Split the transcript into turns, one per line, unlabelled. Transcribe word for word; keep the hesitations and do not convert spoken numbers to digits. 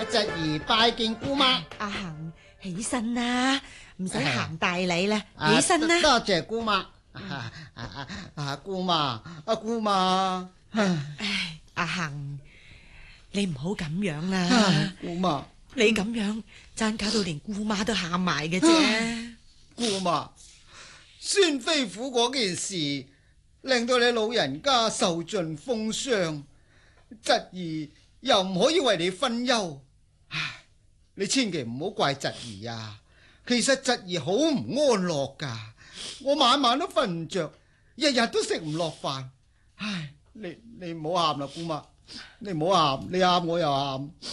侄兒拜見姑媽。
阿恒，起身啦，唔使行大禮啦，
啊
起身啦。
多謝姑媽。啊啊啊姑媽，阿姑媽。
唉，阿恒，你唔好咁樣啦。
唉姑媽，
你咁樣，爭搞到連姑媽都喊埋嘅啫。
姑媽，孫飛虎嗰件事令到你老人家受盡風霜，侄兒又唔可以為你分憂。唉，你千祈唔好怪侄兒啊！其實侄兒好唔安樂噶，我晚晚都瞓唔着，日日都食唔落飯。唉，你你唔好喊啦，姑媽，你唔好喊，你喊我又喊。